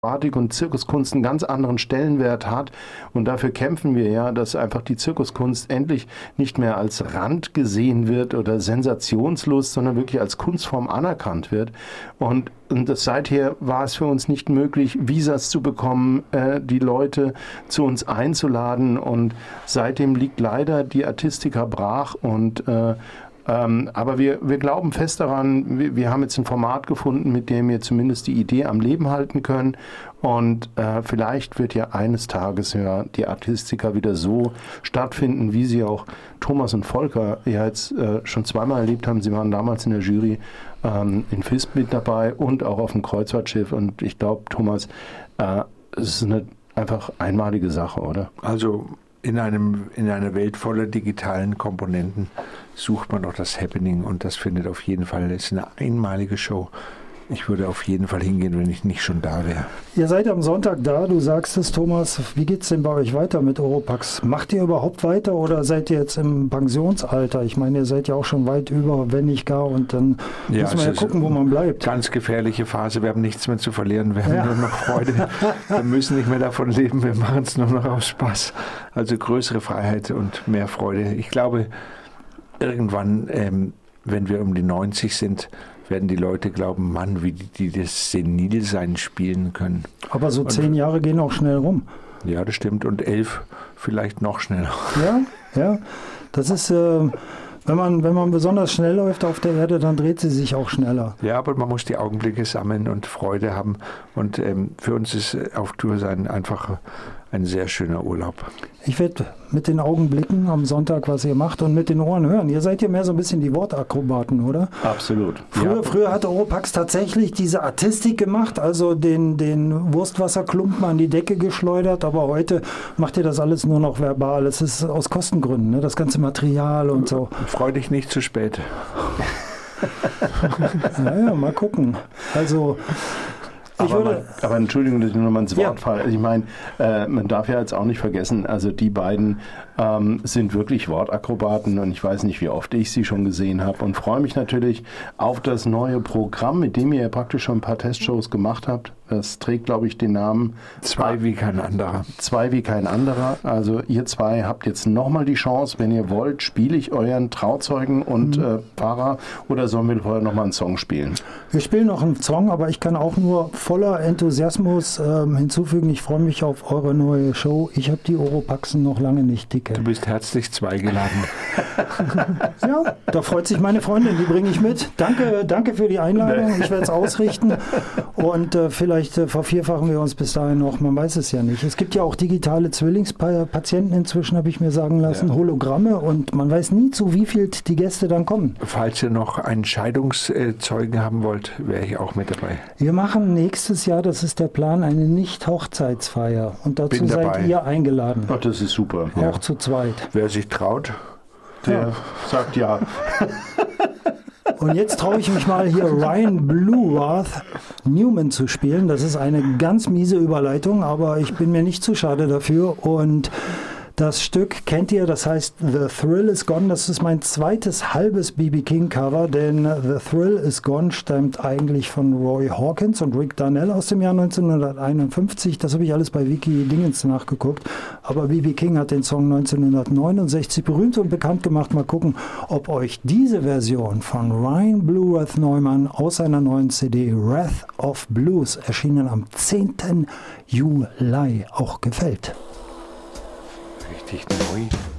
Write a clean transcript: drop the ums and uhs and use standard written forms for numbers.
Akrobatik und Zirkuskunst einen ganz anderen Stellenwert hat. Und dafür kämpfen wir ja, dass einfach die Zirkuskunst endlich nicht mehr als Rand gesehen wird oder Sensationslust, sondern wirklich als Kunstform anerkannt wird. Und seither war es für uns nicht möglich, Visas zu bekommen, die Leute zu uns einzuladen. Und seitdem liegt leider die Artistica brach und aber wir glauben fest daran, wir haben jetzt ein Format gefunden, mit dem wir zumindest die Idee am Leben halten können. Und vielleicht wird ja eines Tages ja die Artistica wieder so stattfinden, wie sie auch Thomas und Volker ja jetzt schon zweimal erlebt haben. Sie waren damals in der Jury in Visp mit dabei und auch auf dem Kreuzfahrtschiff. Und ich glaube, Thomas, es ist eine einfach einmalige Sache, oder? Also in einer Welt voller digitalen Komponenten sucht man doch das Happening und das findet auf jeden Fall, das ist eine einmalige Show. Ich würde auf jeden Fall hingehen, wenn ich nicht schon da wäre. Ihr seid am Sonntag da, du sagst es, Thomas. Wie geht es denn bei euch weiter mit Oropax? Macht ihr überhaupt weiter oder seid ihr jetzt im Pensionsalter? Ich meine, ihr seid ja auch schon weit über, wenn nicht gar, und dann muss man ja gucken, wo man bleibt. Ganz gefährliche Phase, wir haben nichts mehr zu verlieren, wir haben nur noch Freude. Wir müssen nicht mehr davon leben, wir machen es nur noch aus Spaß. Also größere Freiheit und mehr Freude. Ich glaube, irgendwann, wenn wir um die 90 sind, werden die Leute glauben, Mann, wie die das Senilsein spielen können. Aber so 10 Jahre gehen auch schnell rum. Ja, das stimmt. Und 11 vielleicht noch schneller. Ja. Das ist, wenn man besonders schnell läuft auf der Erde, dann dreht sie sich auch schneller. Ja, aber man muss die Augenblicke sammeln und Freude haben. Und für uns ist auf Tour sein einfach ein sehr schöner Urlaub. Ich werde mit den Augen blicken am Sonntag, was ihr macht, und mit den Ohren hören. Ihr seid ja mehr so ein bisschen die Wortakrobaten, oder? Absolut. Früher hat Oropax tatsächlich diese Artistik gemacht, also den Wurstwasserklumpen an die Decke geschleudert, aber heute macht ihr das alles nur noch verbal. Es ist aus Kostengründen, ne? Das ganze Material und so. Freu dich nicht zu spät. Naja, mal gucken. Also... Aber Entschuldigung, dass ich nur mal ins Wort falle. Ich meine, man darf ja jetzt auch nicht vergessen, also die beiden sind wirklich Wortakrobaten und ich weiß nicht, wie oft ich sie schon gesehen habe und freue mich natürlich auf das neue Programm, mit dem ihr ja praktisch schon ein paar Testshows gemacht habt. Das trägt, glaube ich, den Namen 2 wie kein anderer. 2 wie kein anderer. Also ihr zwei habt jetzt nochmal die Chance, wenn ihr wollt, spiele ich euren Trauzeugen und Pfarrer oder sollen wir vorher nochmal einen Song spielen? Wir spielen noch einen Song, aber ich kann auch nur voller Enthusiasmus hinzufügen, ich freue mich auf eure neue Show. Ich habe die Oropaxen noch lange nicht dicke. Du bist herzlich 2 geladen. Ja, da freut sich meine Freundin, die bringe ich mit. Danke für die Einladung, ich werde es ausrichten und vielleicht vervierfachen wir uns bis dahin noch, man weiß es ja nicht. Es gibt ja auch digitale Zwillingspatienten inzwischen, habe ich mir sagen lassen, Hologramme, und man weiß nie, zu wie viel die Gäste dann kommen. Falls ihr noch einen Scheidungszeugen haben wollt, wäre ich auch mit dabei. Wir machen nächstes Jahr, das ist der Plan, eine Nicht-Hochzeitsfeier und dazu seid ihr eingeladen. Ach, das ist super. Auch zu zweit. Wer sich traut, der sagt ja. Und jetzt traue ich mich mal hier Ryan Blueworth Newman zu spielen. Das ist eine ganz miese Überleitung, aber ich bin mir nicht zu schade dafür. Und das Stück kennt ihr, das heißt The Thrill Is Gone. Das ist mein zweites halbes B.B. King Cover, denn The Thrill Is Gone stammt eigentlich von Roy Hawkins und Rick Darnell aus dem Jahr 1951. Das habe ich alles bei Wiki Dingens nachgeguckt. Aber B.B. King hat den Song 1969 berühmt und bekannt gemacht. Mal gucken, ob euch diese Version von Ryan Blueworth Neumann aus seiner neuen CD Wrath of Blues, erschienen am 10. Juli, auch gefällt. Richtig neu.